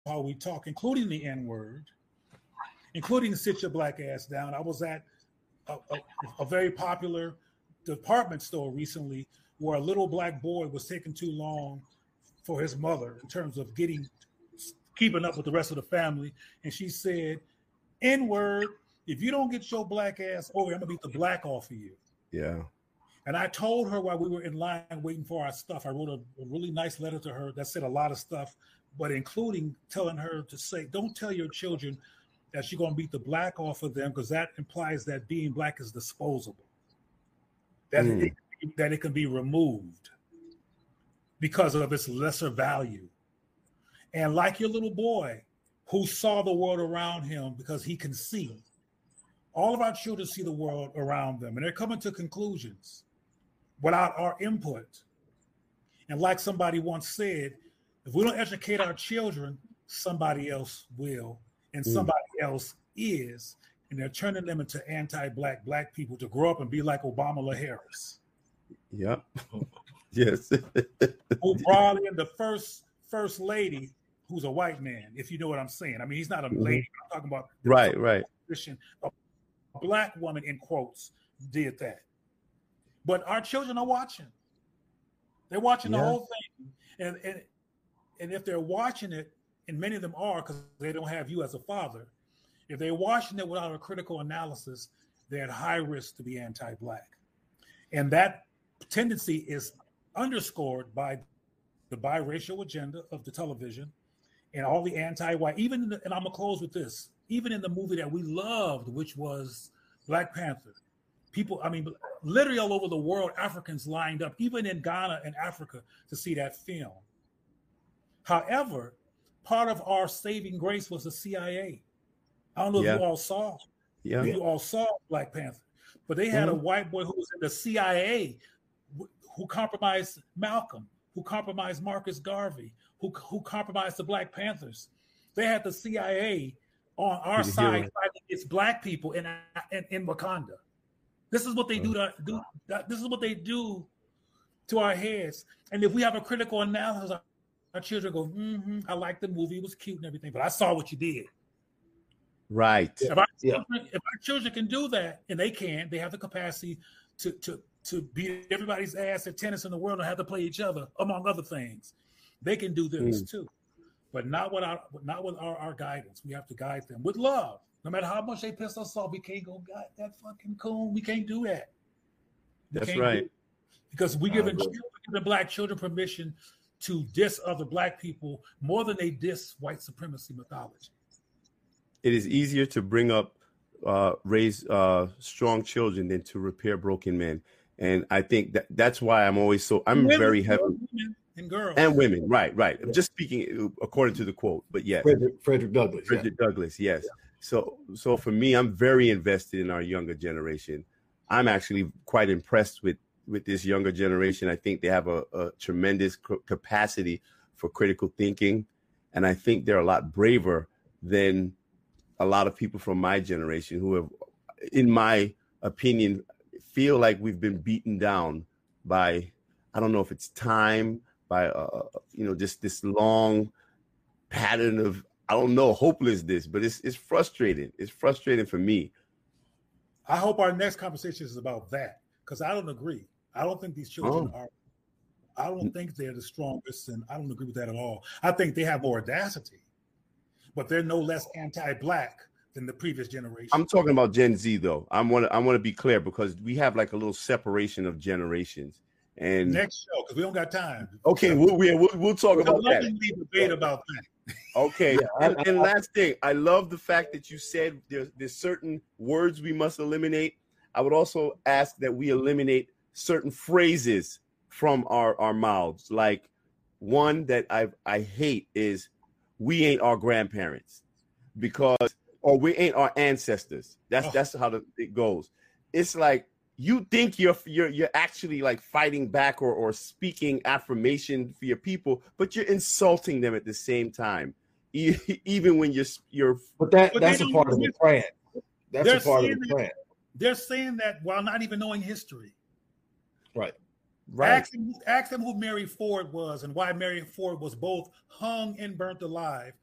how we talk, including the N word, including sit your black ass down. I was at a very popular department store recently where a little black boy was taking too long for his mother in terms of keeping up with the rest of the family. And she said, N word, if you don't get your black ass over, I'm gonna beat the black off of you. Yeah. And I told her while we were in line waiting for our stuff, I wrote a really nice letter to her that said a lot of stuff, but including telling her to say, don't tell your children that you're going to beat the black off of them, because that implies that being black is disposable, that it can be removed because of its lesser value. And like your little boy who saw the world around him because he can see, all of our children see the world around them, and they're coming to conclusions without our input. And like somebody once said, if we don't educate our children, somebody else will, and somebody else is, and they're turning them into anti-black black people to grow up and be like Obama Harris. Yep. Yes. Who brought in the first lady, who's a white man, if you know what I'm saying. I mean, he's not a lady. I'm talking about right. A black woman, in quotes, did that. But our children are watching. They're watching the whole thing. And if they're watching it, and many of them are because they don't have you as a father, if they're watching it without a critical analysis, they're at high risk to be anti-black. And that tendency is underscored by the biracial agenda of the television and all the anti-white, and I'm going to close with this, even in the movie that we loved, which was Black Panther. People, I mean, literally all over the world, Africans lined up, even in Ghana and Africa, to see that film. However, part of our saving grace was the CIA. I don't know if you all saw. Yeah. You all saw Black Panther, but they had a white boy who was in the CIA who compromised Malcolm, who compromised Marcus Garvey, who compromised the Black Panthers. They had the CIA on our side fighting against black people in Wakanda. This is what they do. This is what they do to our heads. And if we have a critical analysis, our children go, I like the movie, it was cute and everything, but I saw what you did. Right. If our children can do that, and they have the capacity to beat everybody's ass at tennis in the world and have to play each other, among other things. They can do this too. But not with our guidance. We have to guide them with love. No matter how much they piss us off, we can't go, God, that fucking coon. We can't do that. That's right. Because we're giving black children permission to diss other black people more than they diss white supremacy mythology. It is easier to bring up, raise strong children than to repair broken men. And I think that's why I'm very heavy. And girls. And women, right. I'm just speaking according to the quote, but yes. Frederick Douglass. Frederick Douglass, yes. Yeah. So for me, I'm very invested in our younger generation. I'm actually quite impressed with this younger generation. I think they have a tremendous capacity for critical thinking. And I think they're a lot braver than a lot of people from my generation who have, in my opinion, feel like we've been beaten down by, I don't know if it's time, by just this long pattern of, I don't know, hopelessness, but it's frustrating. It's frustrating for me. I hope our next conversation is about that, because I don't agree. I don't think these children are. I don't think they're the strongest, and I don't agree with that at all. I think they have more audacity, but they're no less anti-black than the previous generation. I'm talking about Gen Z, though. I want to be clear, because we have like a little separation of generations. And next show, because we don't got time. Okay, we'll talk about that. Debate about that. Okay, and last thing, I love the fact that you said there's certain words we must eliminate. I would also ask that we eliminate certain phrases from our mouths. Like one that I hate is "we ain't our grandparents," or "we ain't our ancestors." That's how it goes. It's like, you think you're actually like fighting back or speaking affirmation for your people, but you're insulting them at the same time. Even when you're. But that's a part of the plan. That's a part of the plan. They're saying that while not even knowing history. Right. Ask them who Mary Ford was and why Mary Ford was both hung and burnt alive